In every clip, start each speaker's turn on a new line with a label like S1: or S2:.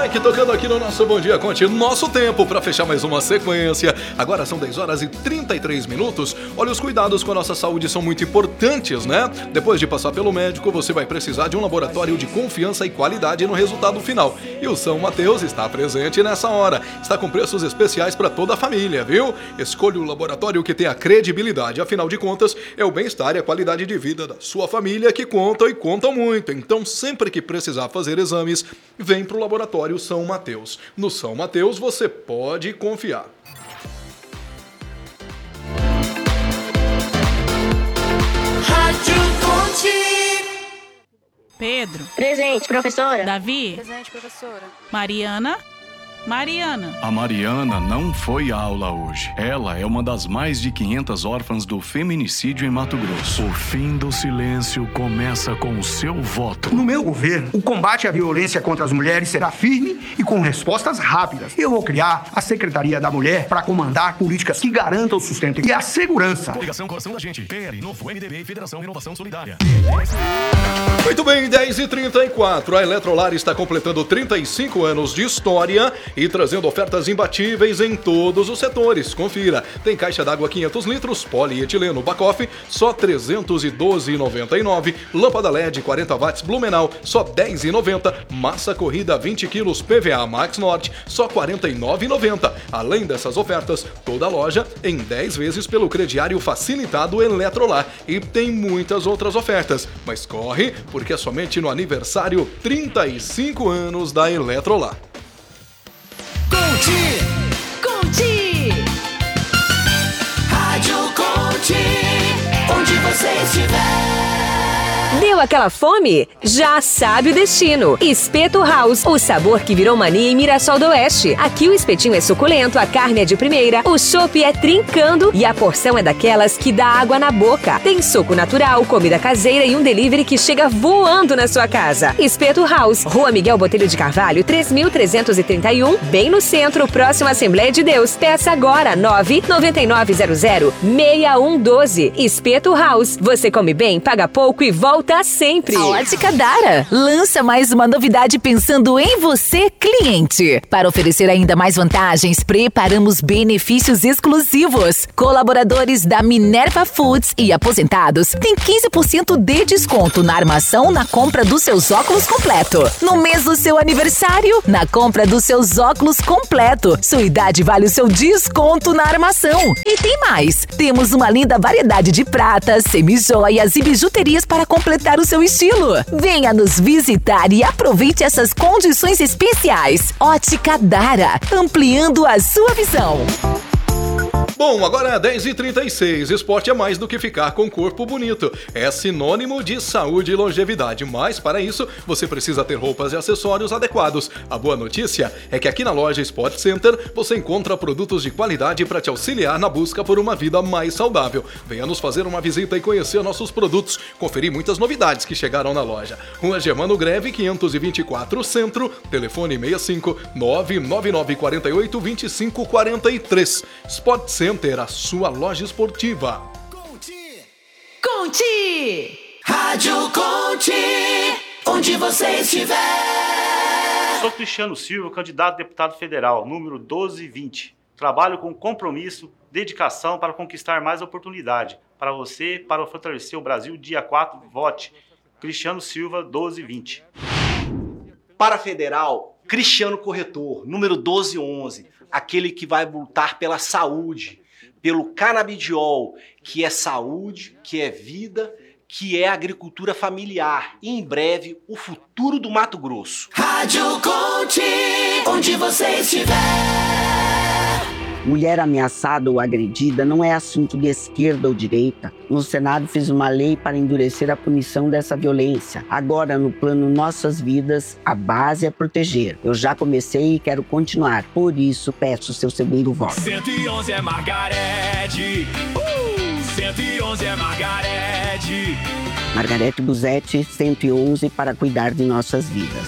S1: Black tocando aqui no nosso Bom Dia Conte. Nosso tempo para fechar mais uma sequência. Agora são 10 horas e 33 minutos. Olha, os cuidados com a nossa saúde são muito importantes, né? Depois de passar pelo médico, você vai precisar de um laboratório de confiança e qualidade no resultado final. E o São Mateus está presente nessa hora. Está com preços especiais para toda a família, viu? Escolha o laboratório que tem a credibilidade. Afinal de contas, é o bem-estar e a qualidade de vida da sua família que contam e contam muito. Então, sempre que precisar fazer exames, vem pro Laboratório São Mateus. No São Mateus você pode confiar.
S2: Rádio Conte.
S3: Pedro.
S4: Presente, professora.
S3: Davi.
S2: Presente, professora.
S3: Mariana.
S5: A Mariana não foi à aula hoje. Ela é uma das mais de 500 órfãs do feminicídio em Mato Grosso. O fim do silêncio começa com o seu voto.
S6: No meu governo, o combate à violência contra as mulheres será firme e com respostas rápidas. Eu vou criar a Secretaria da Mulher para comandar políticas que garantam o sustento e a segurança.
S5: Coligação Coração da Gente. PL, Novo MDB e Federação Inovação Solidária.
S1: Muito bem, 10h34. A Eletrolar está completando 35 anos de história e trazendo ofertas imbatíveis em todos os setores. Confira. Tem caixa d'água 500 litros, polietileno Bacoff, só R$ 312,99. Lâmpada LED 40 watts Blumenau, só R$ 10,90. Massa corrida 20 quilos PVA Max Norte, só R$ 49,90. Além dessas ofertas, toda a loja em 10 vezes pelo crediário facilitado Eletrolar. E tem muitas outras ofertas. Mas corre, porque é somente no aniversário 35 anos da Eletrolar.
S2: Conte! Rádio Conte, onde você estiver.
S7: Deu aquela fome? Já sabe o destino. Espeto House, o sabor que virou mania em Mirassol do Oeste. Aqui o espetinho é suculento, a carne é de primeira, o chopp é trincando e a porção é daquelas que dá água na boca. Tem suco natural, comida caseira e um delivery que chega voando na sua casa. Espeto House, Rua Miguel Botelho de Carvalho, 3.331, bem no centro, próximo à Assembleia de Deus. Peça agora, 99900-6112. Espeto House, você come bem, paga pouco e volta sempre.
S8: A Ótica Dara lança mais uma novidade pensando em você, cliente. Para oferecer ainda mais vantagens, preparamos benefícios exclusivos. Colaboradores da Minerva Foods e aposentados têm 15% de desconto na armação na compra dos seus óculos completo. No mês do seu aniversário, na compra dos seus óculos completo, sua idade vale o seu desconto na armação. E tem mais. Temos uma linda variedade de pratas, semijoias e bijuterias para completar o seu estilo. Venha nos visitar e aproveite essas condições especiais. Ótica Dara, ampliando a sua visão.
S1: Bom, agora é 10h36. Esporte é mais do que ficar com o corpo bonito. É sinônimo de saúde e longevidade. Mas, para isso, você precisa ter roupas e acessórios adequados. A boa notícia é que aqui na loja Sport Center você encontra produtos de qualidade para te auxiliar na busca por uma vida mais saudável. Venha nos fazer uma visita e conhecer nossos produtos. Conferir muitas novidades que chegaram na loja. Rua Germano Greve, 524 Centro. Telefone 65 99948 2543. Sport Center, a sua loja esportiva.
S2: Conte! Rádio Conte, onde você estiver.
S9: Sou Cristiano Silva, candidato a deputado federal, número 1220. Trabalho com compromisso, dedicação para conquistar mais oportunidade. Para você, para fortalecer o Brasil, dia 4, vote. Cristiano Silva, 1220.
S10: Para federal, Cristiano Corretor, número 1211. Aquele que vai lutar pela saúde, pelo canabidiol, que é saúde, que é vida, que é agricultura familiar. E em breve, o futuro do Mato Grosso.
S2: Rádio Conte, onde você estiver.
S11: Mulher ameaçada ou agredida não é assunto de esquerda ou direita. No Senado fiz uma lei para endurecer a punição dessa violência. Agora, no plano Nossas Vidas, a base é proteger. Eu já comecei e quero continuar. Por isso, peço seu segundo voto.
S12: 111 é Margarete. 111 é Margarete.
S11: Margarete Busetti, 111, para cuidar de nossas vidas.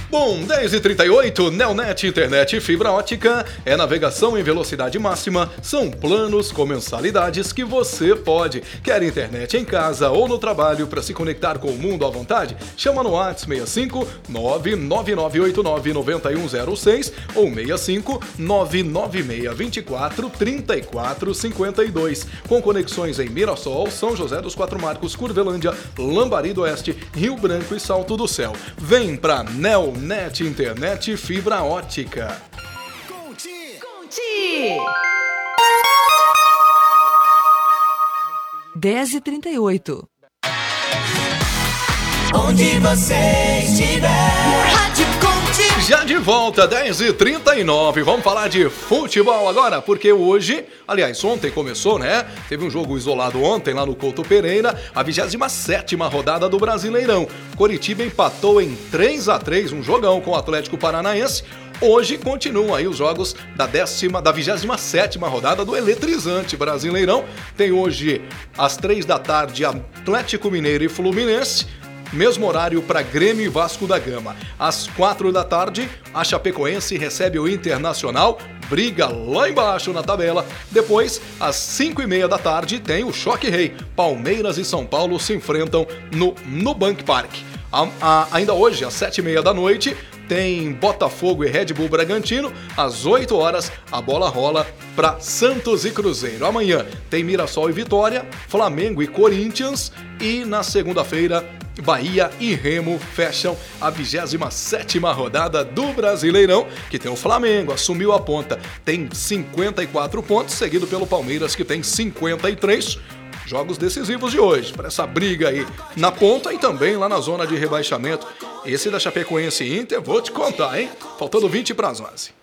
S1: Bom, 10h38, Neonet Internet Fibra Ótica é navegação em velocidade máxima, são planos com mensalidades que você pode. Quer internet em casa ou no trabalho para se conectar com o mundo à vontade? Chama no WhatsApp 65 999899106 ou 65 99624 3452. Com conexões em Mirassol, São José dos Quatro Marcos, Curvelândia, Lambari do Oeste, Rio Branco e Salto do Céu. Vem pra Neonet Internet Fibra Ótica.
S8: Conti!
S4: 10h38.
S2: Onde você estiver, Rádio Conti.
S1: Já de volta, 10h39. Vamos falar de futebol agora, porque hoje, aliás, ontem começou, né? Teve um jogo isolado ontem lá no Couto Pereira, a 27ª rodada do Brasileirão. Coritiba empatou em 3-3, um jogão com o Atlético Paranaense. Hoje continuam aí os jogos da 27ª rodada do eletrizante Brasileirão. Tem hoje às 3 da tarde Atlético Mineiro e Fluminense. Mesmo horário para Grêmio e Vasco da Gama. Às 4 da tarde, a Chapecoense recebe o Internacional, briga lá embaixo na tabela. Depois, às 5h30 da tarde, tem o Choque Rei. Palmeiras e São Paulo se enfrentam no Nubank Park. Ainda hoje, às 7h30 da noite, tem Botafogo e Red Bull Bragantino. Às 8 horas, a bola rola para Santos e Cruzeiro. Amanhã tem Mirassol e Vitória, Flamengo e Corinthians. E na segunda-feira, Bahia e Remo fecham a 27ª rodada do Brasileirão, que tem o Flamengo, assumiu a ponta, tem 54 pontos, seguido pelo Palmeiras, que tem 53. Jogos decisivos de hoje, para essa briga aí na ponta e também lá na zona de rebaixamento. Esse da Chapecoense e Inter, vou te contar, hein? Faltando 20 para as 11.